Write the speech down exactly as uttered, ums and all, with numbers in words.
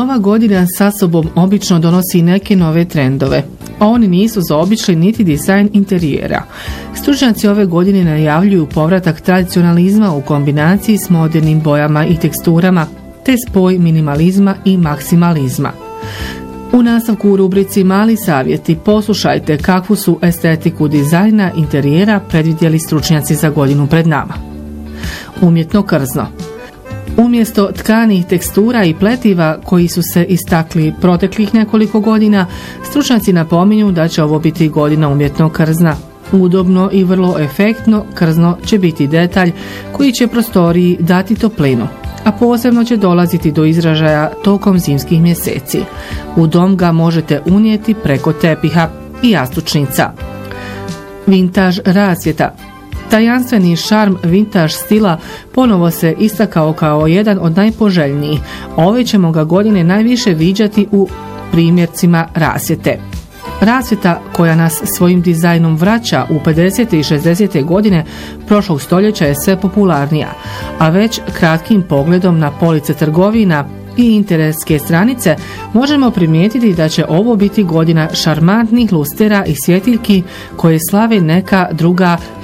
Nova godina sa sobom obično donosi neke nove trendove, a oni nisu zaobišli niti dizajn interijera. Stručnjaci ove godine najavljuju povratak tradicionalizma u kombinaciji s modernim bojama i teksturama, te spoj minimalizma i maksimalizma. U nastavku u rubrici Mali savjeti poslušajte kakvu su estetiku dizajna interijera predvidjeli stručnjaci za godinu pred nama. Umjetno krzno. Umjesto tkanih tekstura i pletiva koji su se istakli proteklih nekoliko godina, stručnjaci napominju da će ovo biti godina umjetnog krzna. Udobno i vrlo efektno krzno će biti detalj koji će prostoriji dati toplinu, a posebno će dolaziti do izražaja tokom zimskih mjeseci. U dom ga možete unijeti preko tepiha i jastučnica. Vintaž rasvjeta. Tajanstveni šarm vintaž stila ponovo se istakao kao jedan od najpoželjnijih. Ove ćemo ga godine najviše viđati u primjercima rasvjete. Rasvjeta koja nas svojim dizajnom vraća u pedesete i šezdesete godine prošlog stoljeća je sve popularnija, a već kratkim pogledom na police trgovina i internetske stranice možemo primijetiti da će ovo biti godina šarmantnih lustera i svjetiljki koje slave neka druga